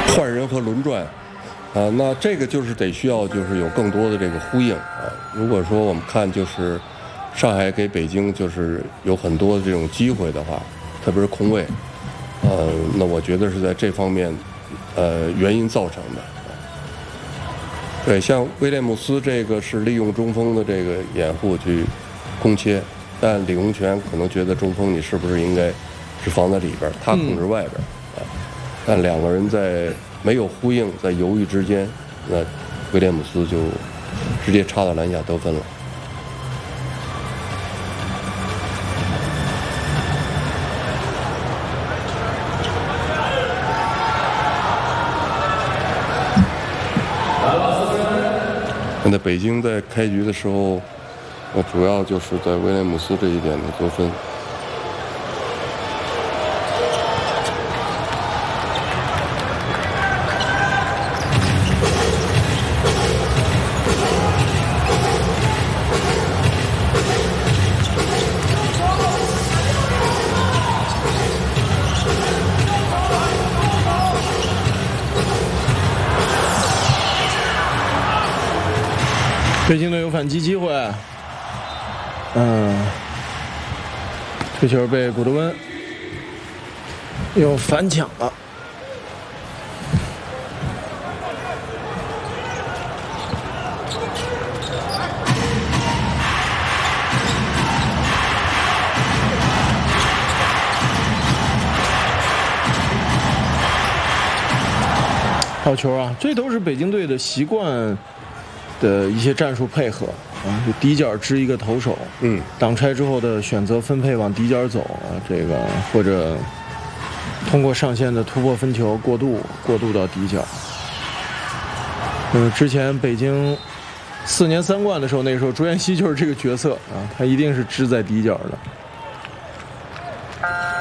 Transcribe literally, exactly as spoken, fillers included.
换人和轮转，啊，那这个就是得需要就是有更多的这个呼应啊。如果说我们看就是上海给北京就是有很多的这种机会的话，特别是空位，呃，那我觉得是在这方面，呃，原因造成的。对，像威廉姆斯这个是利用中锋的这个掩护去攻切，但李洪权可能觉得中锋你是不是应该是放在里边，他控制外边。嗯但两个人在没有呼应，在犹豫之间，那威廉姆斯就直接插到篮下得分了。那北京在开局的时候，那主要就是在威廉姆斯这一点的得分。 北京队有反击机会，嗯，这球被古德温又反抢了。好球啊！这都是北京队的习惯的一些战术配合啊，就底角支一个投手， 嗯， 挡拆之后的选择分配往底角走啊，这个或者通过上线的突破分球过渡过渡到底角。嗯，之前北京四年三冠的时候，那时候朱彦西就是这个角色啊，他一定是支在底角的。